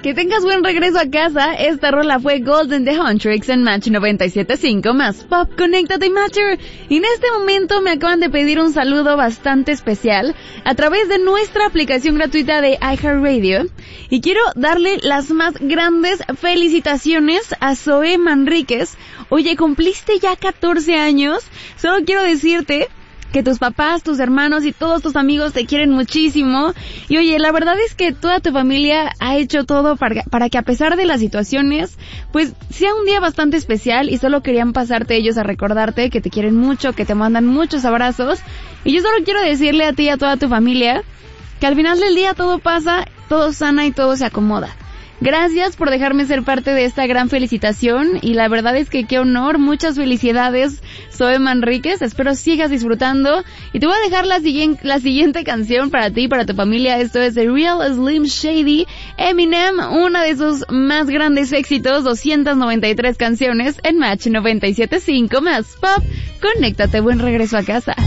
Que tengas buen regreso a casa. Esta rola fue Golden The Huntrix en Match 97.5 más Pop. Conéctate, Matcher. Y en este momento me acaban de pedir un saludo bastante especial a través de nuestra aplicación gratuita de iHeartRadio. Y quiero darle las más grandes felicitaciones a Zoe Manríquez. Oye, cumpliste ya 14 años. Solo quiero decirte que tus papás, tus hermanos y todos tus amigos te quieren muchísimo. Y oye, la verdad es que toda tu familia ha hecho todo para que a pesar de las situaciones, pues sea un día bastante especial, y solo querían pasarte ellos a recordarte que te quieren mucho, que te mandan muchos abrazos. Y yo solo quiero decirle a ti y a toda tu familia que al final del día todo pasa, todo sana y todo se acomoda. Gracias por dejarme ser parte de esta gran felicitación, y la verdad es que qué honor. Muchas felicidades, Zoe Manríquez. Espero sigas disfrutando, y te voy a dejar la siguiente canción para ti y para tu familia. Esto es The Real Slim Shady, Eminem, una de sus más grandes éxitos, 293 canciones en Match 97.5 más Pop. Conéctate, buen regreso a casa.